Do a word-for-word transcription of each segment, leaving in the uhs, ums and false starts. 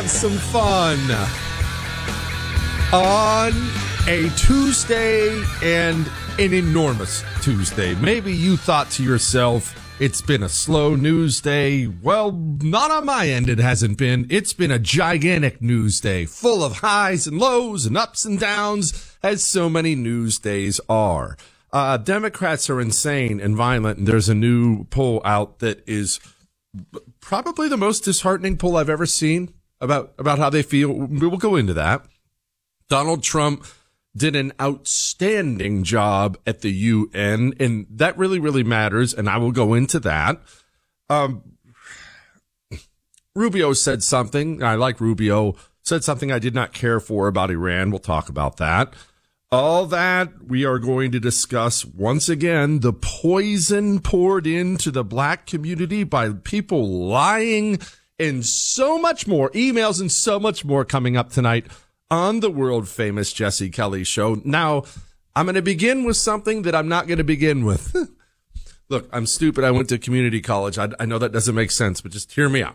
have some fun on a Tuesday, and an enormous Tuesday. Maybe you thought to yourself, it's been a slow news day. Well, not on my end, it hasn't been. It's been a gigantic news day, full of highs and lows and ups and downs, as so many news days are. Uh, Democrats are insane and violent, and there's a new poll out that is probably the most disheartening poll I've ever seen about, about how they feel. We'll go into that. Donald Trump did an outstanding job at the U N, and that really, really matters, and I will go into that. Um, Rubio said something, I like Rubio, said something I did not care for about Iran. We'll talk about that. All that we are going to discuss once again, the poison poured into the black community by people lying, and so much more, emails and so much more coming up tonight on the world famous Jesse Kelly Show. Now, I'm going to begin with something that I'm not going to begin with. Look, I'm stupid. I went to community college. I, I know that doesn't make sense, but just hear me out.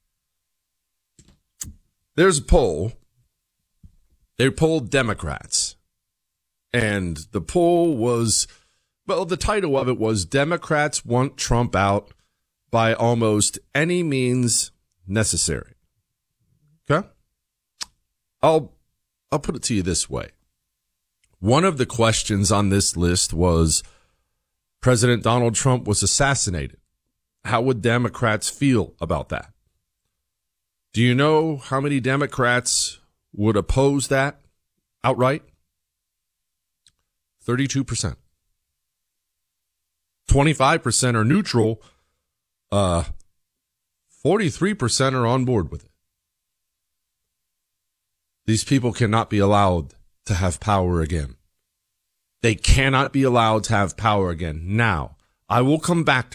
There's a poll. They polled Democrats. And the poll was, well, the title of it was Democrats Want Trump Out by Almost Any Means Necessary. Okay? I'll, I'll put it to you this way. One of the questions on this list was, President Donald Trump was assassinated. How would Democrats feel about that? Do you know how many Democrats would oppose that outright? thirty-two percent. twenty-five percent are neutral. Uh, forty-three percent are on board with it. These people cannot be allowed to have power again. They cannot be allowed to have power again. Now, I will come back to